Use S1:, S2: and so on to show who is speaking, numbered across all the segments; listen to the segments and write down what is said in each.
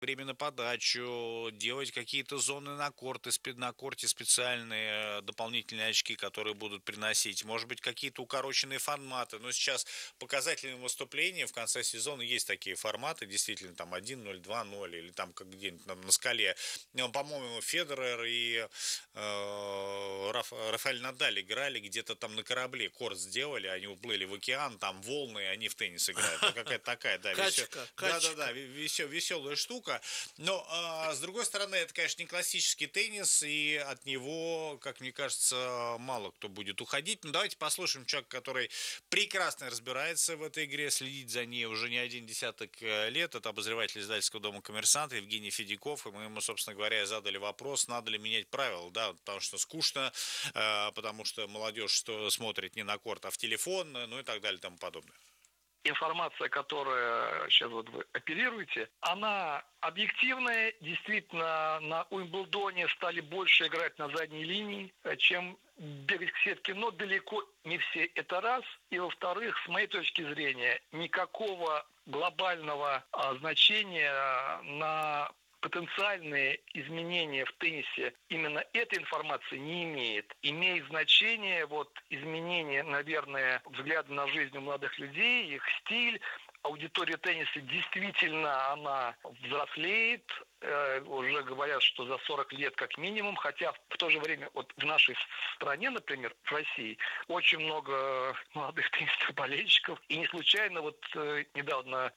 S1: время на подачу, делать какие-то зоны на корте специальные дополнительные очки, которые будут приносить, может быть, какие-то укороченные форматы. Но сейчас показательные выступления в конце сезона есть такие форматы, действительно, там 1-0, 2-0, или там как где-нибудь на скале. По-моему, Федерер и Рафаэль Надаль играли где-то там на корабле, корт сделали, они уплыли в океан, там волны, и они в теннис играют. Ну, какая-то такая, да,
S2: Качка,
S1: да,
S2: качка.
S1: веселая штука. Но, с другой стороны, это, конечно, не классический теннис, и от него, как мне кажется, мало кто будет уходить. Но давайте послушаем человека, который прекрасно разбирается в этой игре, следит за ней уже не один десяток лет. Это обозреватель издательского дома «Коммерсант» Евгений Федяков. И мы ему, собственно говоря, задали вопрос, надо ли менять правила. Да, потому что скучно, потому что молодежь что смотрит не на корт, а в телефон, ну и так далее и тому подобное.
S3: Информация, которая сейчас вот вы оперируете, она объективная. Действительно, на Уимблдоне стали больше играть на задней линии, чем бегать к сетке, но далеко не все. Это раз. И во-вторых, с моей точки зрения, никакого глобального значения на потенциальные изменения в теннисе именно этой информации не имеет. Имеет значение вот изменение, наверное, взгляда на жизнь у молодых людей, их стиль. Аудитория тенниса действительно она взрослеет. Уже говорят, что за 40 лет как минимум, хотя в то же время вот в нашей стране, например, в России, очень много молодых теннисных болельщиков. И не случайно вот недавно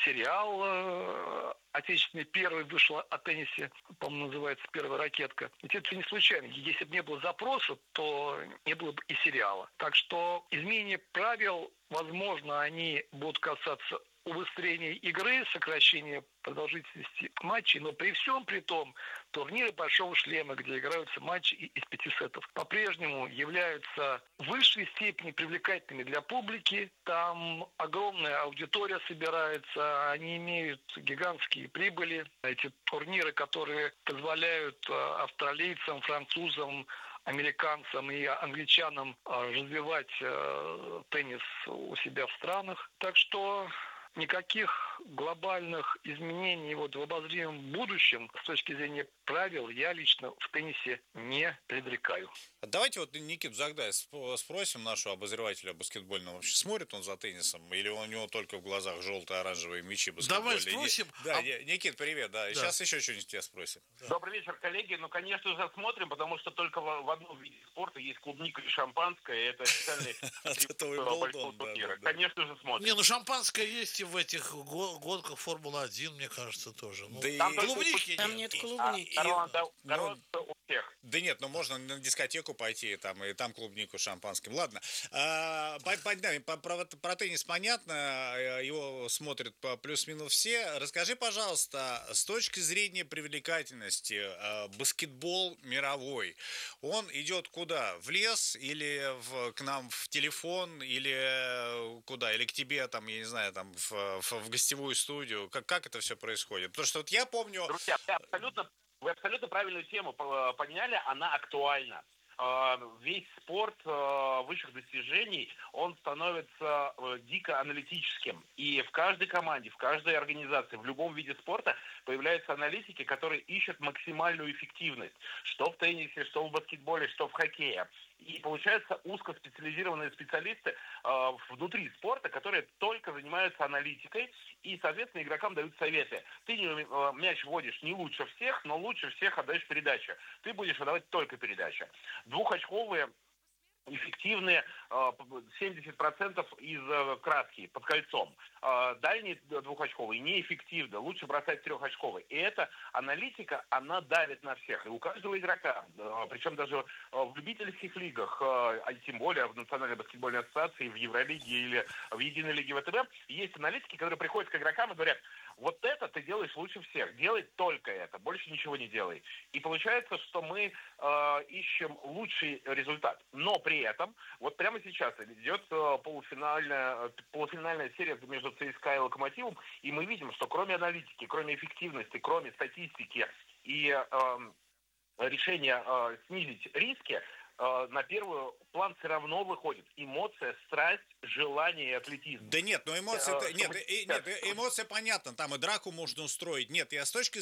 S3: сериал отечественный первый вышел о теннисе, по-моему, называется «Первая ракетка». Ведь это не случайно. Если бы не было запроса, то не было бы и сериала. Так что изменение правил, возможно, они будут касаться убыстрения игры, сокращения продолжительности матчей, но при всем при том турниры большого шлема, где играются матчи из 5 сетов, по-прежнему являются в высшей степени привлекательными для публики. Там огромная аудитория собирается, они имеют гигантские прибыли. Эти турниры, которые позволяют австралийцам, французам, американцам и англичанам развивать теннис у себя в странах. Так что никаких глобальных изменений вот в обозримом будущем с точки зрения правил я лично в теннисе не предрекаю.
S1: Давайте вот Никиту Загдай спросим, нашего обозревателя баскетбольного. Вообще смотрит он за теннисом? Или у него только в глазах желтые оранжевые мячи
S2: Давай
S1: баскетбольные?
S2: спросим.
S1: Да, Никит, привет, да. И
S2: Да.
S1: сейчас еще что-нибудь тебя спросим.
S2: Да.
S4: Добрый вечер, коллеги. Ну, конечно же, смотрим, потому что только в одном виде спорта есть клубника и шампанское, и это официальный атрибут большого турнира. Конечно же, смотрим.
S2: Не, ну шампанское есть и в этих гонках Формулы-1, мне кажется, тоже. Ну,
S1: Да
S4: Там
S2: клубники
S5: Там нет клубники.
S4: Коронка у всех.
S1: Да нет, ну можно на дискотеку пойти, там, и там клубнику шампанским. Ладно, про теннис понятно, его смотрят плюс-минус все. Расскажи, пожалуйста, с точки зрения привлекательности, баскетбол мировой, он идет куда? В лес или к нам в телефон, или куда? Или к тебе, там, я не знаю, там, в гостевую студию? Как это все происходит? Потому что вот я помню...
S4: Друзья, вы абсолютно правильную тему подняли, она актуальна. Весь спорт высших достижений, он становится дико аналитическим. И в каждой команде, в каждой организации, в любом виде спорта появляются аналитики, которые ищут максимальную эффективность. Что в теннисе, что в баскетболе, что в хоккее. И получаются узкоспециализированные специалисты внутри спорта, которые только занимаются аналитикой и, соответственно, игрокам дают советы. Ты мяч вводишь не лучше всех, но лучше всех отдаешь передачу. Ты будешь выдавать только передачу. Двухочковые эффективные 70% из краски под кольцом. Дальние двухочковые неэффективны. Лучше бросать трехочковые. И эта аналитика, она давит на всех. И у каждого игрока, причем даже в любительских лигах, а тем более в Национальной баскетбольной ассоциации, в Евролиге или в Единой лиге ВТБ, есть аналитики, которые приходят к игрокам и говорят: вот это ты делаешь лучше всех, делай только это, больше ничего не делай. И получается, что мы ищем лучший результат. Но при этом, вот прямо сейчас идет полуфинальная серия между ЦСКА и Локомотивом, и мы видим, что кроме аналитики, кроме эффективности, кроме статистики и решения снизить риски, на первый план все равно выходит эмоция, страсть, желание и атлетизм.
S1: Да нет, но эмоции... Эмоция понятна, там и драку можно устроить. Нет, я с точки